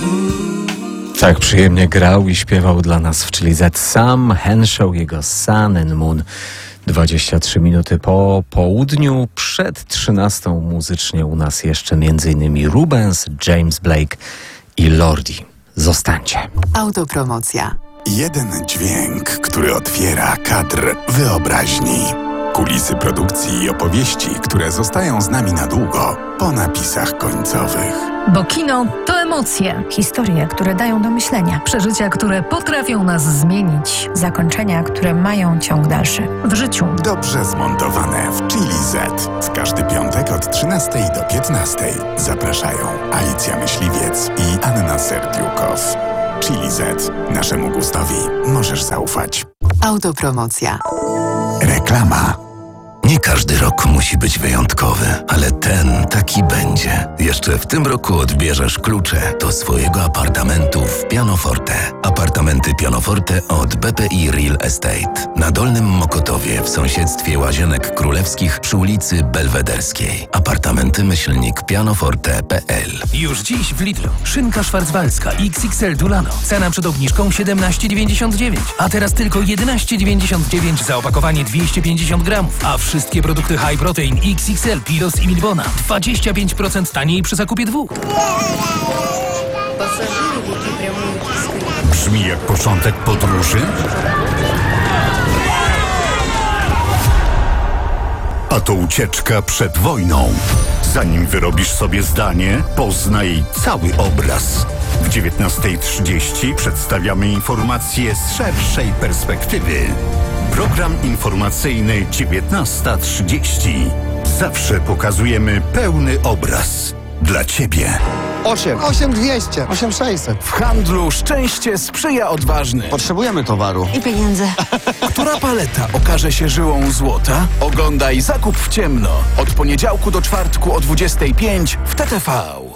Tak przyjemnie grał i śpiewał dla nas w Chili Z Sam Henshaw, jego Sun and Moon. 23 minuty po południu, przed 13 muzycznie u nas jeszcze m.in. Rubens, James Blake i Lordi. Zostańcie. Autopromocja. Jeden dźwięk, który otwiera kadr wyobraźni. Kulisy produkcji i opowieści, które zostają z nami na długo po napisach końcowych. Bo kino to emocje, historie, które dają do myślenia, przeżycia, które potrafią nas zmienić, zakończenia, które mają ciąg dalszy. W życiu. Dobrze zmontowane w Chili Z. W każdy piątek od 13 do 15 zapraszają Alicja Myśliwiec i Anna Serdiukow. Chili Z. Naszemu gustowi możesz zaufać. Autopromocja. Reklama. Nie każdy rok musi być wyjątkowy, ale ten taki będzie. Jeszcze w tym roku odbierzesz klucze do swojego apartamentu w Pianoforte. Apartamenty Pianoforte od BPI Real Estate. Na Dolnym Mokotowie w sąsiedztwie Łazienek Królewskich przy ulicy Belwederskiej. Apartamenty-pianoforte.pl. Już dziś w Lidlu. Szynka szwarcwaldzka XXL Dulano. Cena przed obniżką 17,99. A teraz tylko 11,99 za opakowanie 250 gramów. A wszystkie produkty High Protein XXL, Pilos i Milbona 25% taniej przy zakupie dwóch. Brzmi jak początek podróży? A to ucieczka przed wojną. Zanim wyrobisz sobie zdanie, poznaj cały obraz. W 19:30 przedstawiamy informacje z szerszej perspektywy. Program informacyjny 19:30. Zawsze pokazujemy pełny obraz. Dla Ciebie. 8200, 8600. W handlu szczęście sprzyja odważnym. Potrzebujemy towaru. I pieniędzy. Która paleta okaże się żyłą złota? Oglądaj Zakup w ciemno. Od poniedziałku do czwartku o 25 w TTV.